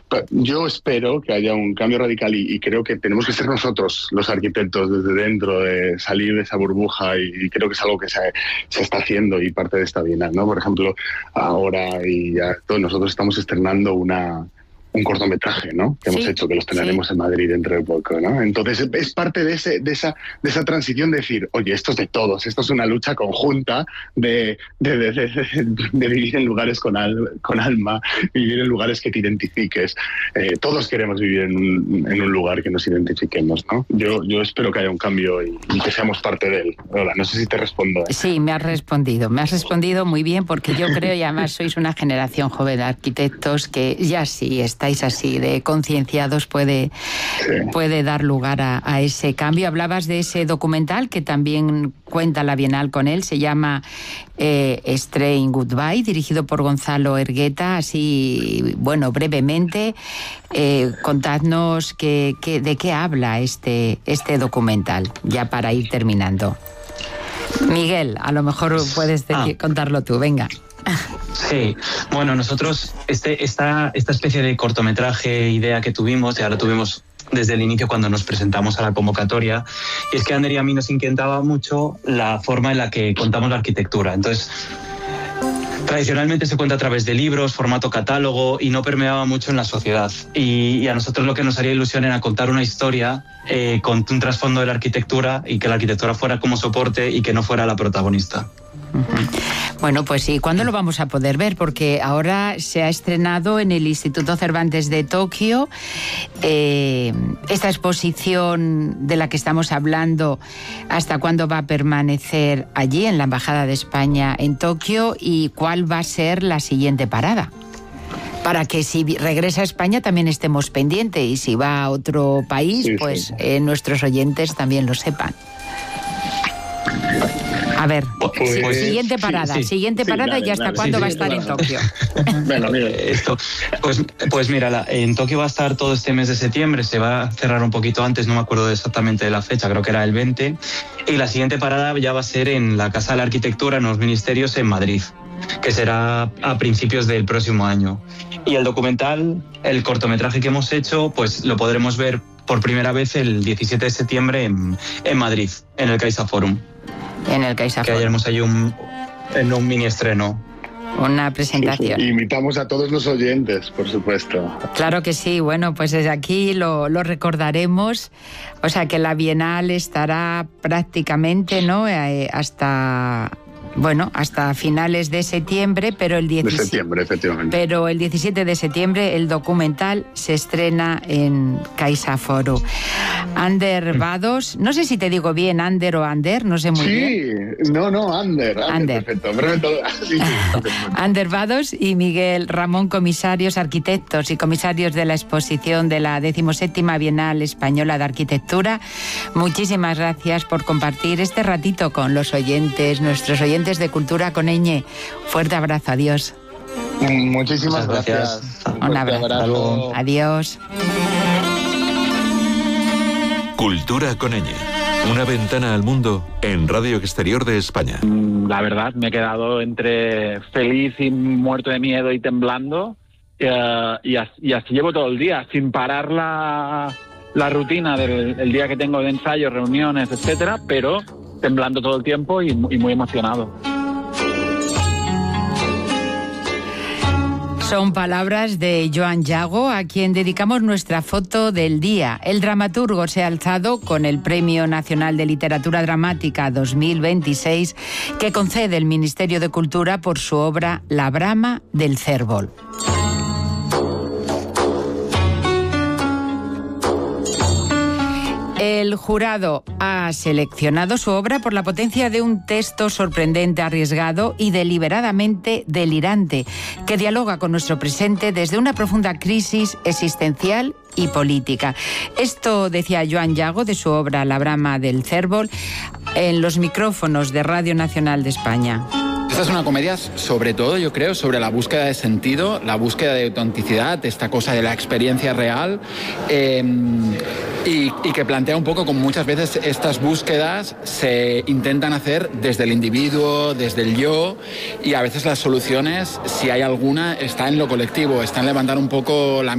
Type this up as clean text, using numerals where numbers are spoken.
yo espero que haya un cambio radical y creo que tenemos que ser nosotros los arquitectos desde dentro, de salir de esa burbuja, y creo que es algo que se está haciendo y parte de esta Bienal, ¿no? Por ejemplo, ahora y ya todos nosotros estamos estrenando un cortometraje, ¿no? Que hemos hecho, que lo estrenaremos en Madrid dentro de poco, ¿no? Entonces es parte de esa transición de decir, oye, esto es de todos, esto es una lucha conjunta de vivir en lugares con alma, vivir en lugares que te identifiques. Todos queremos vivir en un lugar que nos identifiquemos, ¿no? Yo espero que haya un cambio y que seamos parte de él. Hola, no sé si te respondo. Sí, me has respondido muy bien, porque yo creo, y además sois una generación joven de arquitectos que ya sí estáis así de concienciados, puede dar lugar a ese cambio. Hablabas de ese documental que también cuenta la Bienal con él, se llama Strain Goodbye, dirigido por Gonzalo Ergueta. Así, bueno, brevemente, contadnos de qué habla este documental, ya para ir terminando. Miguel, a lo mejor puedes contarlo tú, venga. Sí, bueno, nosotros esta especie de cortometraje, idea que tuvimos, ya la tuvimos desde el inicio cuando nos presentamos a la convocatoria, y es que a Ander y a mí nos inquietaba mucho la forma en la que contamos la arquitectura. Entonces, tradicionalmente se cuenta a través de libros, formato catálogo, y no permeaba mucho en la sociedad. Y a nosotros lo que nos haría ilusión era contar una historia con un trasfondo de la arquitectura, y que la arquitectura fuera como soporte y que no fuera la protagonista. Bueno, pues sí, ¿cuándo lo vamos a poder ver? Porque ahora se ha estrenado en el Instituto Cervantes de Tokio esta exposición de la que estamos hablando. ¿Hasta cuándo va a permanecer allí en la Embajada de España en Tokio, y cuál va a ser la siguiente parada? Para que si regresa a España también estemos pendientes, y si va a otro país, pues nuestros oyentes también lo sepan. A ver, siguiente parada, dale, y hasta cuándo va a estar en Tokio. Bueno, mira. Pues mira, en Tokio va a estar todo este mes de septiembre, se va a cerrar un poquito antes, no me acuerdo exactamente de la fecha, creo que era el 20, y la siguiente parada ya va a ser en la Casa de la Arquitectura, en los Ministerios, en Madrid, que será a principios del próximo año. Y el documental, el cortometraje que hemos hecho, pues lo podremos ver por primera vez el 17 de septiembre en Madrid, en el CaixaForum. En el CaixaForum. Que haremos ahí un mini estreno. Una presentación. Sí. Invitamos a todos los oyentes, por supuesto. Claro que sí. Bueno, pues desde aquí lo recordaremos. O sea que la Bienal estará prácticamente, ¿no? hasta finales de septiembre, pero el 17 de septiembre, efectivamente. Pero el 17 de septiembre el documental se estrena en CaixaForum. Ander Vados, no sé si te digo bien Ander o Ander, no sé muy bien. Sí, no, Ander. Perfecto. Ander Vados y Miguel Ramón, comisarios, arquitectos y comisarios de la exposición de la 17ª Bienal Española de Arquitectura. Muchísimas gracias por compartir este ratito con los oyentes, nuestros oyentes de Cultura con Ñ. Fuerte abrazo, adiós. Muchísimas gracias. Un abrazo. Adiós. Cultura con Ñ. Una ventana al mundo en Radio Exterior de España. La verdad, me he quedado entre feliz y muerto de miedo y temblando. Y así llevo todo el día, sin parar la rutina del día que tengo de ensayos, reuniones, etcétera, pero temblando todo el tiempo y muy emocionado. Son palabras de Joan Yago, a quien dedicamos nuestra foto del día. El dramaturgo se ha alzado con el Premio Nacional de Literatura Dramática 2026 que concede el Ministerio de Cultura por su obra La brama del cérvol. El jurado ha seleccionado su obra por la potencia de un texto sorprendente, arriesgado y deliberadamente delirante, que dialoga con nuestro presente desde una profunda crisis existencial y política. Esto decía Joan Yago de su obra La brama del cérvol en los micrófonos de Radio Nacional de España. Esta es una comedia, sobre todo, yo creo, sobre la búsqueda de sentido, la búsqueda de autenticidad, esta cosa de la experiencia real, y que plantea un poco como muchas veces estas búsquedas se intentan hacer desde el individuo, desde el yo, y a veces las soluciones, si hay alguna, está en lo colectivo, está en levantar un poco la